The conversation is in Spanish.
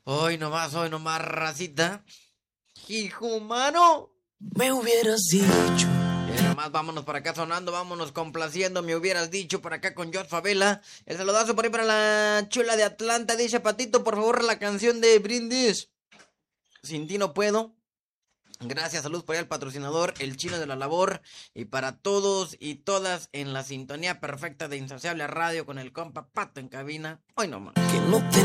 Hoy nomás, racita. Hijo, mano. Me hubieras dicho. Nomás vámonos por acá sonando, vámonos complaciendo. Me hubieras dicho por acá con George Favela. El saludazo por ahí para la chula de Atlanta. Dice Patito, por favor, la canción de Brindis. Sin ti no puedo. Gracias, salud por ahí al patrocinador, el chino de la labor. Y para todos y todas en la sintonía perfecta de Insaciable Radio con el compa Pato en cabina. Hoy nomás. Que no te